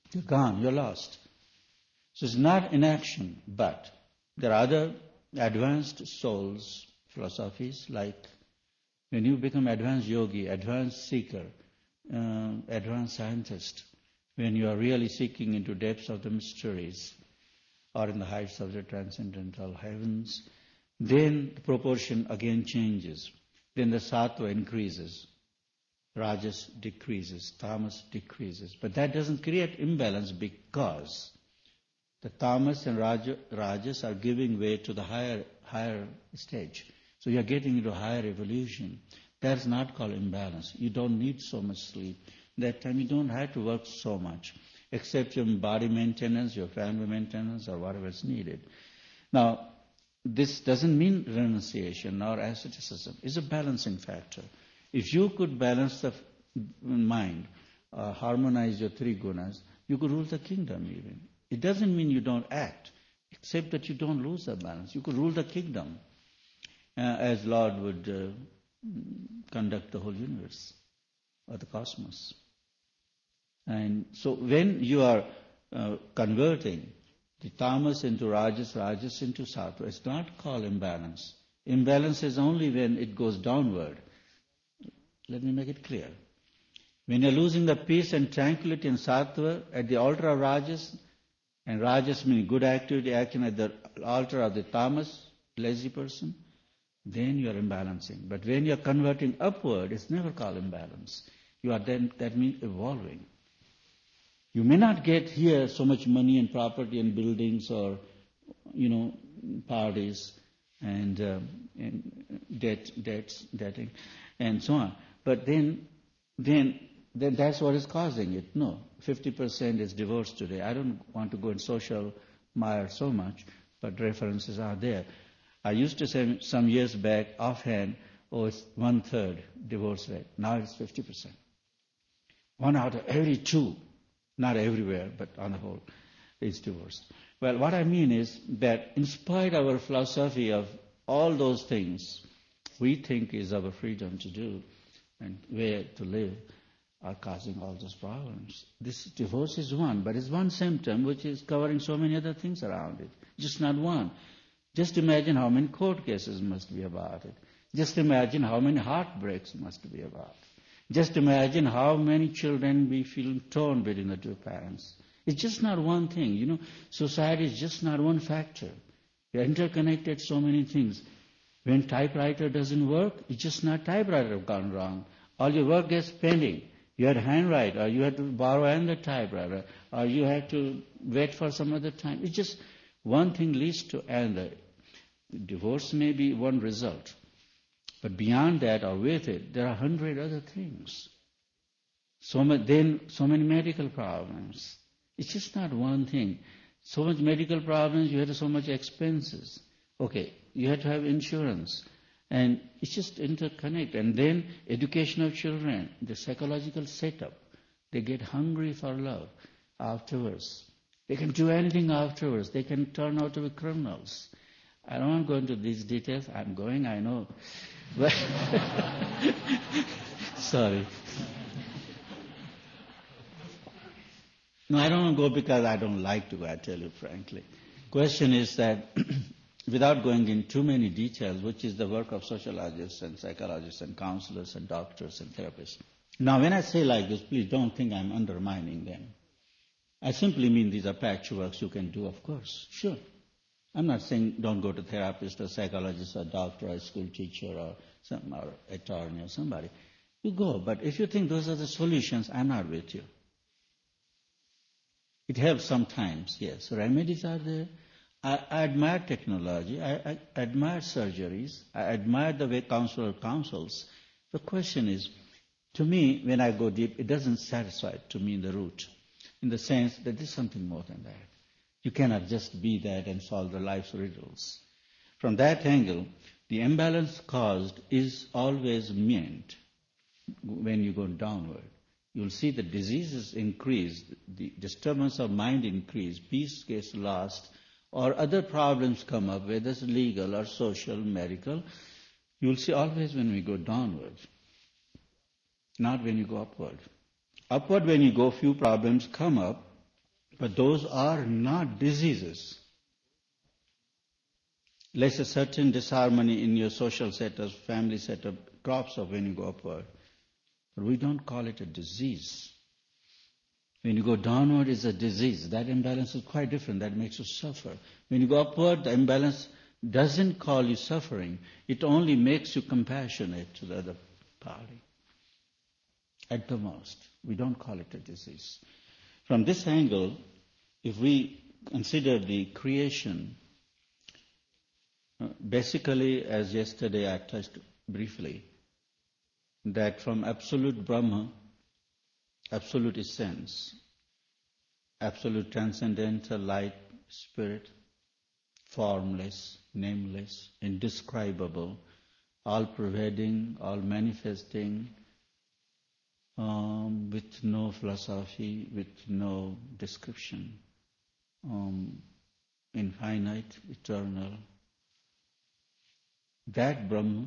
You're gone, you're lost. So it's not inaction, but there are other advanced souls, philosophies, like when you become advanced yogi, advanced seeker, advanced scientist, when you are really seeking into depths of the mysteries or in the heights of the transcendental heavens, then the proportion again changes. Then the sattva increases, rajas decreases, tamas decreases. But that doesn't create imbalance because the tamas and rajas are giving way to the higher stage. So you're getting into higher evolution. That's not called imbalance. You don't need so much sleep. That time you don't have to work so much, except your body maintenance, your family maintenance, or whatever is needed. Now, this doesn't mean renunciation or asceticism. It's a balancing factor. If you could balance the mind, harmonize your three gunas, you could rule the kingdom even. It doesn't mean you don't act, except that you don't lose the balance. You could rule the kingdom as Lord would conduct the whole universe or the cosmos. And so when you are converting the tamas into rajas, rajas into sattva, it's not called imbalance. Imbalance is only when it goes downward. Let me make it clear. When you're losing the peace and tranquility in sattva at the altar of rajas, and rajas meaning good activity, action at the altar of the tamas, lazy person, then you are imbalancing. But when you are converting upward, it's never called imbalance. You are then, that means evolving. You may not get here so much money and property and buildings or, parties and debting, and so on. But then that's what is causing it. No, 50% is divorce today. I don't want to go in social mire so much, but references are there. I used to say some years back, offhand, it's 1/3 divorce rate. Now it's 50%. 1 out of every 2, not everywhere, but on the whole, is divorced. Well, what I mean is that in spite of our philosophy of all those things we think is our freedom to do and way to live, are causing all those problems. This divorce is one, but it's one symptom which is covering so many other things around it. Just not one. Just imagine how many court cases must be about it. Just imagine how many heartbreaks must be about it. Just imagine how many children we feel torn between the two parents. It's just not one thing. Society is just not one factor. We are interconnected so many things. When typewriter doesn't work, it's just not typewriter gone wrong. All your work gets pending. You had to handwrite, or you had to borrow another typewriter, or you had to wait for some other time. It's just one thing leads to another. Divorce may be one result, but beyond that or with it, there are 100 other things. So many medical problems. It's just not one thing. So much medical problems, you have so much expenses. Okay, you have to have insurance. And it's just interconnect. And then education of children, the psychological setup. They get hungry for love afterwards. They can do anything afterwards. They can turn out to be criminals. I don't want to go into these details. I'm going, I know. But sorry. No, I don't want to go because I don't like to go, I tell you frankly. Question is that without going in too many details, which is the work of sociologists and psychologists and counselors and doctors and therapists. Now, when I say like this, please don't think I'm undermining them. I simply mean these are patchworks you can do, of course. Sure. I'm not saying don't go to therapist or psychologist or doctor or school teacher or attorney or somebody. You go, but if you think those are the solutions, I'm not with you. It helps sometimes, yes. Remedies are there. I admire technology. I admire surgeries. I admire the way counselor counsels. The question is, to me, when I go deep, it doesn't satisfy to me in the root, in the sense that there's something more than that. You cannot just be that and solve the life's riddles. From that angle, the imbalance caused is always meant when you go downward. You'll see the diseases increase, the disturbance of mind increase, peace gets lost, or other problems come up, whether it's legal or social, medical. You'll see always when we go downward, not when you go upward. Upward, when you go, few problems come up, But those are not diseases. Let's say certain disharmony in your social setup, family setup, crops up when you go upward. But we don't call it a disease. When you go downward, it's a disease. That imbalance is quite different. That makes you suffer. When you go upward, the imbalance doesn't call you suffering. It only makes you compassionate to the other party. At the most. We don't call it a disease. From this angle, if we consider the creation, basically, as yesterday I touched briefly, that from absolute Brahma, absolute essence, absolute transcendental light, spirit, formless, nameless, indescribable, all-pervading, all-manifesting, with no philosophy, with no description, infinite, eternal. That Brahma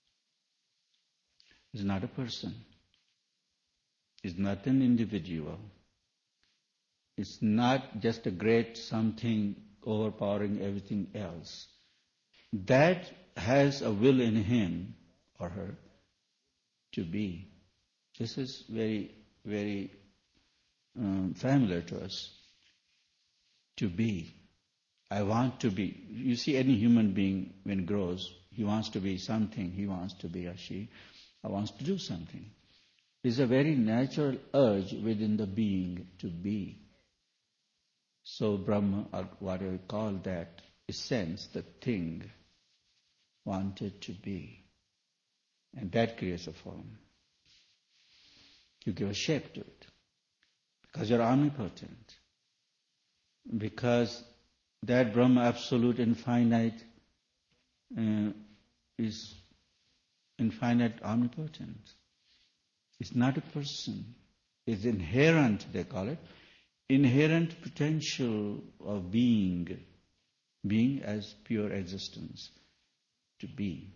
is not a person, is not an individual, it's not just a great something overpowering everything else. That has a will in him or her to be. This is very, very familiar to us. To be. I want to be. You see any human being when he grows, he wants to be something. He wants to be, or she wants to do something. It's a very natural urge within the being to be. So Brahma, or what I call that essence, the thing, wanted to be. And that creates a form. You give a shape to it. Because you're omnipotent. Because that Brahma, absolute, infinite, is infinite, omnipotent. It's not a person. It's inherent, they call it. Inherent potential of being. Being as pure existence. To be.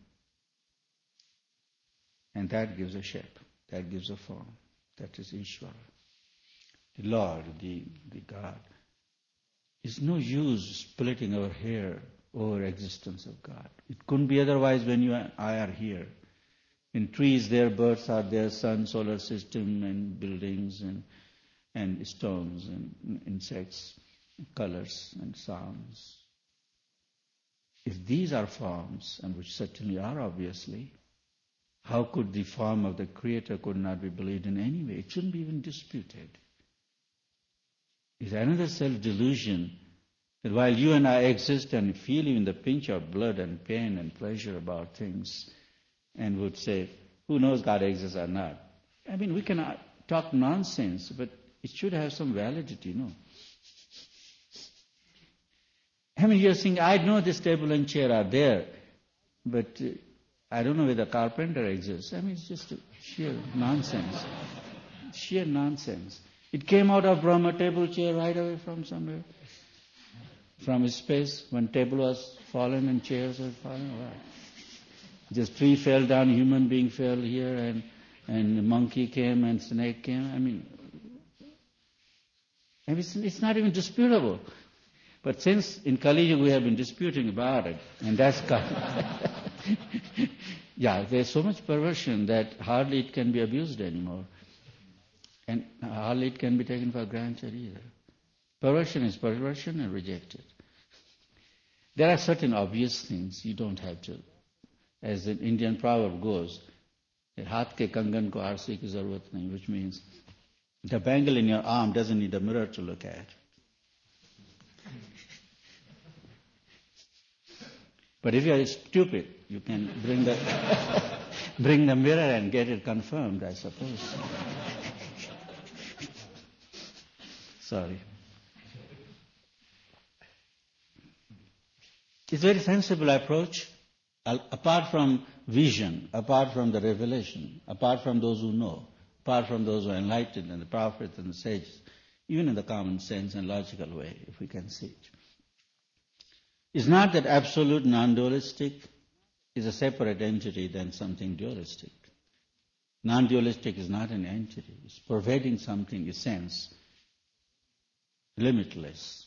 And that gives a shape. That gives a form. That is Ishvara. The Lord, the God. It's no use splitting our hair over existence of God. It couldn't be otherwise when you and I are here. In trees there, birds are there, sun, solar system, and buildings, and stones, and insects, colors, and sounds. If these are forms, and which certainly are obviously, how could the form of the Creator could not be believed in any way? It shouldn't be even disputed. It's another self-delusion that while you and I exist and feel even the pinch of blood and pain and pleasure about things, and would say, who knows God exists or not? I mean, we can talk nonsense, but it should have some validity, no? I mean, you're saying, I know this table and chair are there, but I don't know whether carpenter exists. I mean, it's just sheer nonsense. Sheer nonsense. It came out of Brahma, table, chair, right away from somewhere. From his space, when table was fallen and chairs were fallen. Right. Just tree fell down, human being fell here, and the monkey came and snake came. I mean, it's not even disputable. But since in Kali Yuga we have been disputing about it, and that's yeah, there's so much perversion that hardly it can be abused anymore. And hardly it can be taken for granted either. Perversion is perversion and rejected. There are certain obvious things you don't have to. As the Indian proverb goes, हाथ के कंगन को आरसे की जरूरत नहीं, which means the bangle in your arm doesn't need a mirror to look at. But if you are stupid, you can bring the mirror and get it confirmed, I suppose. Sorry. It's a very sensible approach, apart from vision, apart from the revelation, apart from those who know, apart from those who are enlightened and the prophets and the sages, even in the common sense and logical way, if we can see it. It's not that absolute non-dualistic is a separate entity than something dualistic. Non-dualistic is not an entity. It's pervading something, a sense. limitless.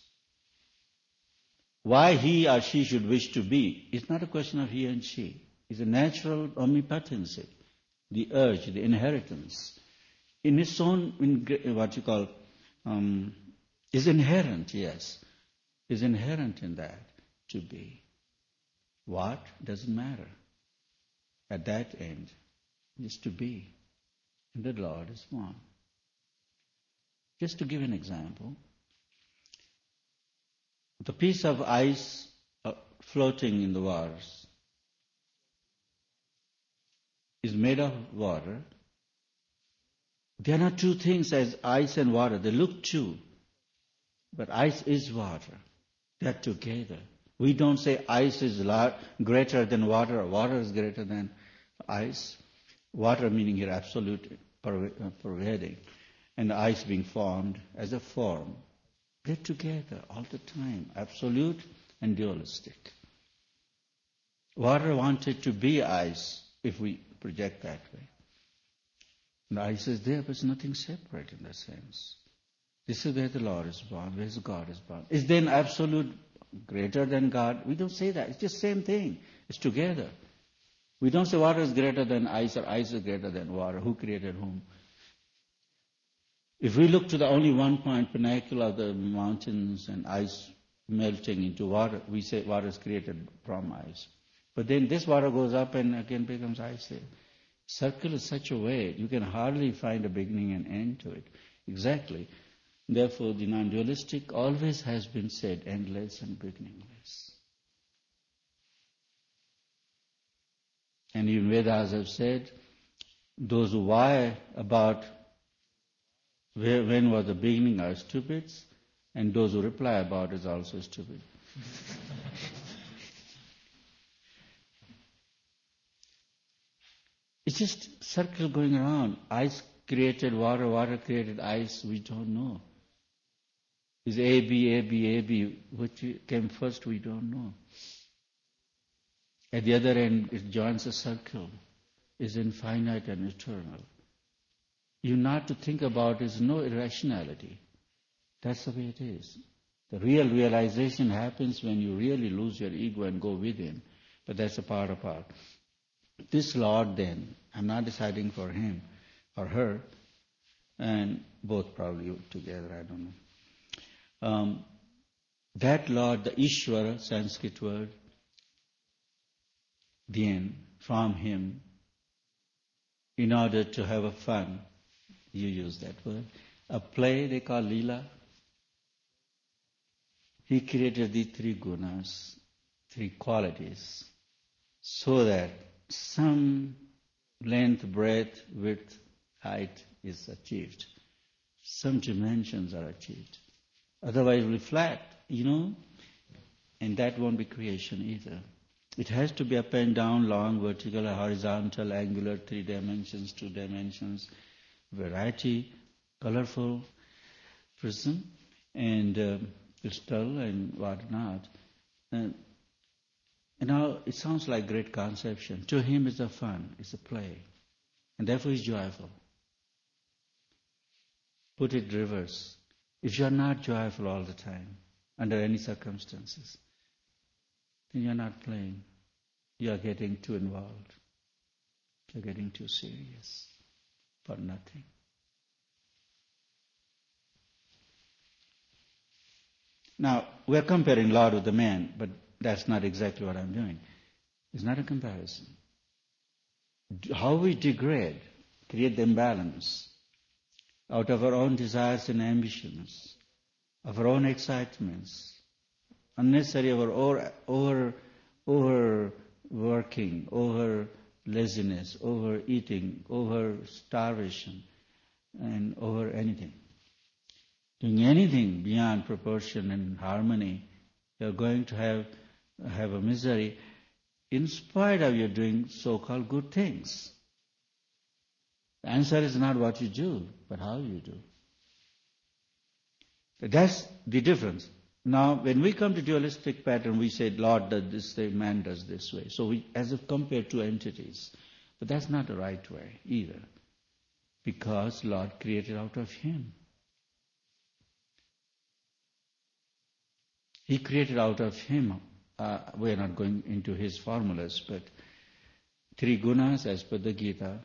Why he or she should wish to be, it's not a question of he and she. It's a natural omnipotency, the urge, the inheritance. In its own, what you call, is inherent, yes. Is inherent in that, to be. What? Doesn't matter. At that end, is to be. And the Lord is one. Just to give an example, the piece of ice floating in the waters is made of water. They are not two things as ice and water. They look two. But ice is water. They are together. We don't say ice is greater than water or water is greater than ice. Water meaning here absolute pervading. And the ice being formed as a form. They're together all the time. Absolute and dualistic. Water wanted to be ice if we project that way. The ice is there, but it's nothing separate in that sense. This is where the Lord is born, where God is born. Is there an absolute greater than God? We don't say that. It's just the same thing. It's together. We don't say water is greater than ice or ice is greater than water. Who created whom? If we look to the only one point pinnacle of the mountains and ice melting into water, we say water is created from ice. But then this water goes up and again becomes ice there. Circle is such a way, you can hardly find a beginning and end to it. Exactly. Therefore, the non-dualistic always has been said endless and beginningless. And even Vedas have said, those who why about when was the beginning are stupids, and those who reply about is also stupid. It's just circle going around. Ice created water, water created ice, we don't know. Is A, B, A, B, A, B, which came first, we don't know. At the other end, it joins a circle, is infinite and eternal. You not to think about is no irrationality. That's the way it is. The real realization happens when you really lose your ego and go within. But that's a part of our. This Lord then, I'm not deciding for him or her, and both probably together, I don't know. That Lord, the Ishvara, Sanskrit word, then from him, in order to have a fun, you use that word, a play they call Leela. He created the three gunas, three qualities, so that some length, breadth, width, height is achieved. Some dimensions are achieved. Otherwise it will be flat, and that won't be creation either. It has to be up and down, long, vertical, horizontal, angular, 3 dimensions, 2 dimensions, variety, colorful, prism, and crystal and whatnot. And now it sounds like great conception. To him it's a fun, it's a play. And therefore he's joyful. Put it reverse. If you're not joyful all the time, under any circumstances, then you're not playing. You're getting too involved. You're getting too serious for nothing. Now, we're comparing Lord with the man, but that's not exactly what I'm doing. It's not a comparison. How we degrade, create the imbalance out of our own desires and ambitions, of our own excitements, unnecessary of our overworking, over laziness, overeating, over starvation, and over anything. Doing anything beyond proportion and harmony, you're going to have a misery in spite of you doing so-called good things. The answer is not what you do, but how you do. That's the difference. Now, when we come to dualistic pattern, we say Lord does this way, man does this way. So we, as if compare two entities. But that's not the right way either. Because Lord created out of him. He created out of him, we are not going into his formulas, but 3 gunas as per the Gita.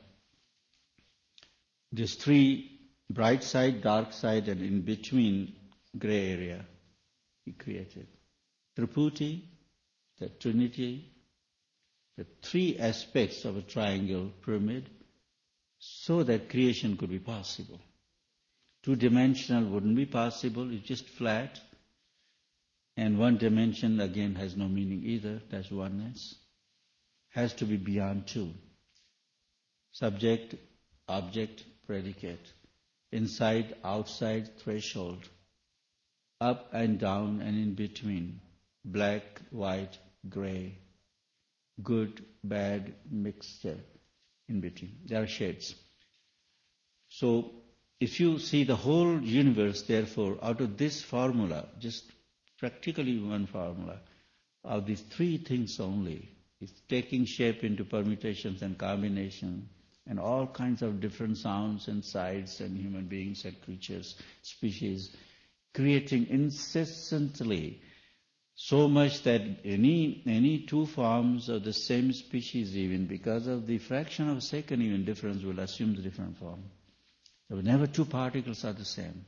These 3, bright side, dark side, and in between gray area, he created. Triphuti, the Trinity, the 3 aspects of a triangle pyramid, so that creation could be possible. 2-dimensional wouldn't be possible, it's just flat. And 1 dimension again has no meaning either, that's oneness. Has to be beyond 2. Subject, object, predicate. Inside, outside, threshold. Up and down and in between. Black, white, grey. Good, bad, mixture in between. There are shades. So, if you see the whole universe, therefore, out of this formula, just practically one formula, of these 3 things only, is taking shape into permutations and combinations, and all kinds of different sounds and sides and human beings and creatures, species, creating incessantly so much that any 2 forms of the same species, even because of the fraction of a second even difference, will assume the different form. So never 2 particles are the same.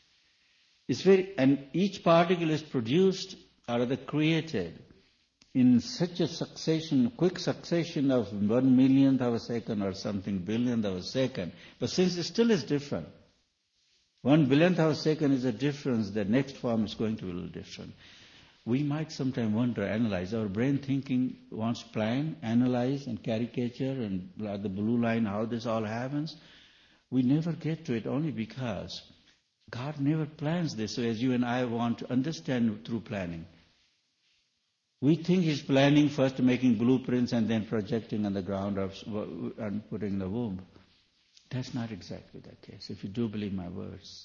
And each particle is produced or rather created in such a succession, quick succession of 1 millionth of a second or something billionth of a second. But since it still is different, 1 billionth of a second is a difference, the next form is going to be a little different. We might sometimes wonder, analyze, our brain thinking wants plan, analyze and caricature and the blue line, how this all happens. We never get to it only because God never plans this way as you and I want to understand through planning. We think He's planning first making blueprints and then projecting on the ground and putting in the womb. That's not exactly the case, if you do believe my words.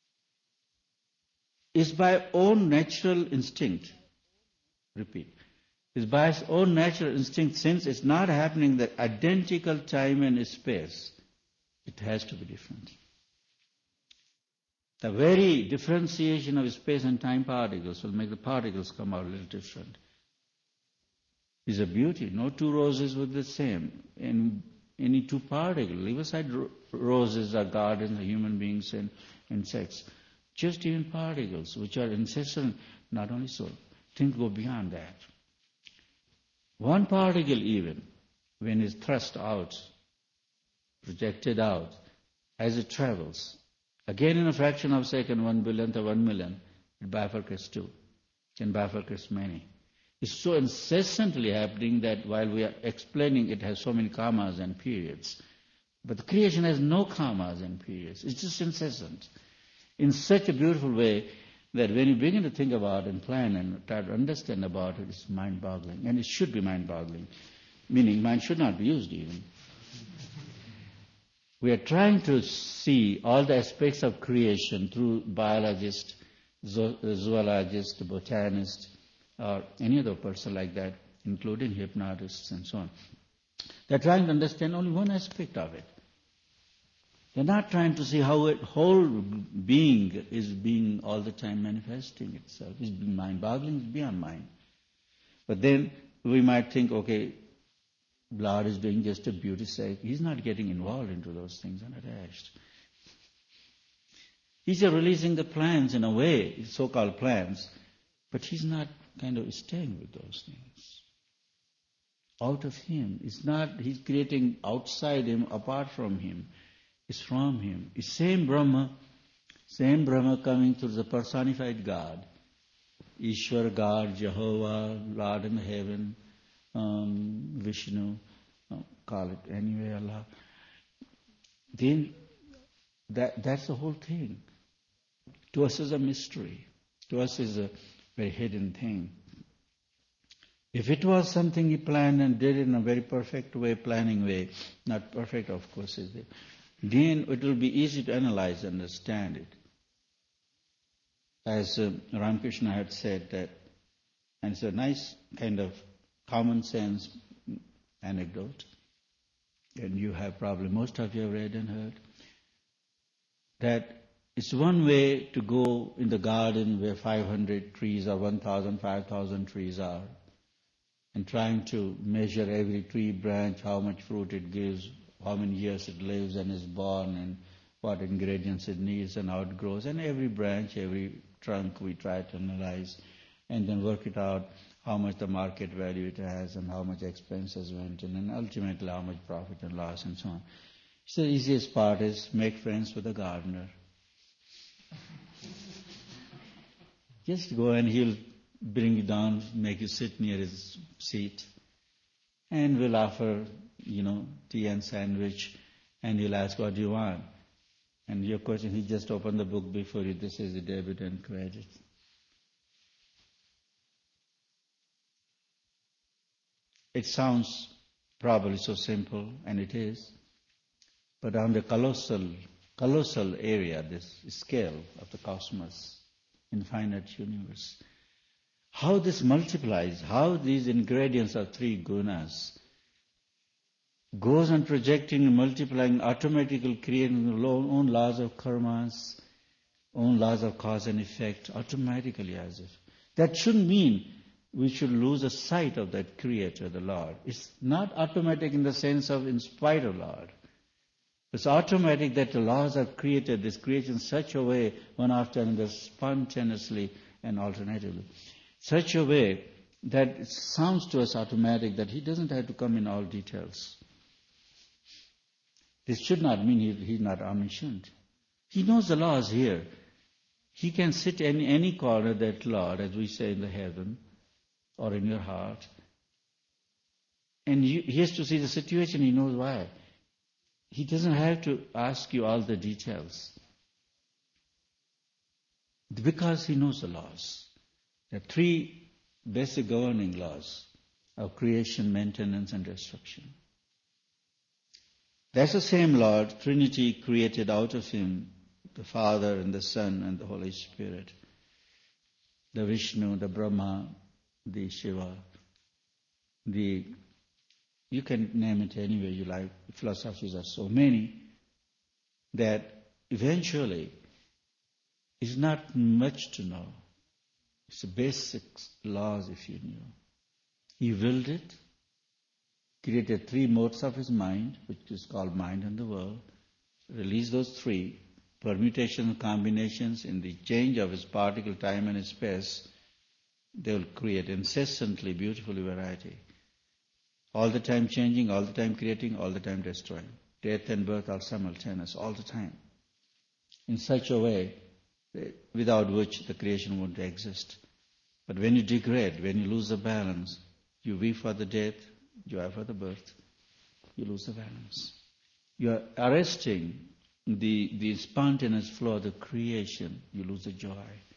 It's by own natural instinct. Repeat. It's by its own natural instinct, since it's not happening the identical time and space. It has to be different. The very differentiation of space and time particles will make the particles come out a little different. It's a beauty. No 2 roses were the same. In any 2 particles, leave aside roses or gardens or human beings and insects. Just even particles, which are incessant, not only so, things go beyond that. 1 particle even, when it's thrust out, projected out, as it travels, again in a fraction of a second, 1 billionth or 1 million, it bifurcates 2, can bifurcate many. It's so incessantly happening that while we are explaining, it has so many commas and periods. But the creation has no commas and periods. It's just incessant. In such a beautiful way that when you begin to think about and plan and try to understand about it, it's mind-boggling. And it should be mind-boggling. Meaning mind should not be used even. We are trying to see all the aspects of creation through biologist, zoologist, botanist, or any other person like that, including hypnotists and so on. They're trying to understand only one aspect of it. They're not trying to see how a whole being is being all the time manifesting itself. It's mind-boggling, it's beyond mind. But then we might think, okay, Lord is doing just a beauty's sake. He's not getting involved into those things unattached. He's releasing the plans in a way, so-called plans, but He's not kind of staying with those things. Out of Him. It's not He's creating outside Him, apart from Him. It's from Him. It's same Brahma coming through the personified God. Ishwar, God, Jehovah, Lord in heaven, Vishnu, call it anyway, Allah. Then that's the whole thing. To us is a mystery. To us is a very hidden thing. If it was something He planned and did in a very perfect way, planning way, not perfect of course, is it? Then it will be easy to analyze and understand it. As Ramakrishna had said that, and it's a nice kind of common sense anecdote, and you have probably, most of you have read and heard, that It's one way to go in the garden where 500 trees or 1,000, 5,000 trees are, and trying to measure every tree branch, how much fruit it gives, how many years it lives and is born, and what ingredients it needs and how it grows. And every branch, every trunk we try to analyze and then work it out how much the market value it has and how much expenses went in and ultimately how much profit and loss and so on. So the easiest part is make friends with a gardener. Just go and he'll bring you down, make you sit near his seat, and will offer, tea and sandwich, and he'll ask, what do you want? And your question, he just opened the book before you, this is the debit and credit. It sounds probably so simple, and it is, but on the colossal area, this scale of the cosmos, infinite universe, how this multiplies, how these ingredients of three gunas goes on projecting and multiplying, automatically creating their own laws of karmas, own laws of cause and effect, automatically as if. That shouldn't mean we should lose a sight of that Creator, the Lord. It's not automatic in the sense of in spite of Lord. It's automatic that the laws have created this creation in such a way, one after another, spontaneously and alternatively. Such a way that it sounds to us automatic that He doesn't have to come in all details. This should not mean He's not omniscient. He knows the laws here. He can sit in any corner of that Lord, as we say in the heaven, or in your heart. And He has to see the situation, He knows why. He doesn't have to ask you all the details. Because He knows the laws. There are three basic governing laws of creation, maintenance, and destruction. That's the same Lord, Trinity created out of Him, the Father and the Son and the Holy Spirit. The Vishnu, the Brahma, the Shiva, you can name it any way you like. Philosophies are so many that eventually it's not much to know. It's the basic laws if you knew. He willed it, created three modes of His mind, which is called mind and the world, released those three, permutations, combinations in the change of His particle, time and space, they will create incessantly, beautifully variety. All the time changing, all the time creating, all the time destroying. Death and birth are simultaneous, all the time. In such a way, without which the creation won't exist. But when you degrade, when you lose the balance, you weep for the death, joy for the birth, you lose the balance. You are arresting the spontaneous flow of the creation, you lose the joy.